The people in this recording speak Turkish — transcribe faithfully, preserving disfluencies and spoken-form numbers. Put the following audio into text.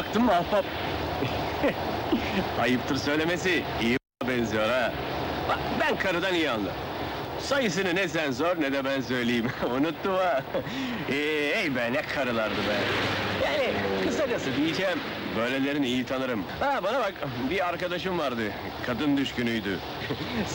baktın mı ahbap? Ayıptır söylemesi, iyi benziyor ha! Bak, ben karıdan iyi anlarım. Sayısını ne sen sor, ne de ben söyleyeyim. Unuttum ha! Ee, ey be, ne karılardı be! Yani, kısacası diyeceğim, böylelerini iyi tanırım. Ha, bana bak, bir arkadaşım vardı, kadın düşkünüydü.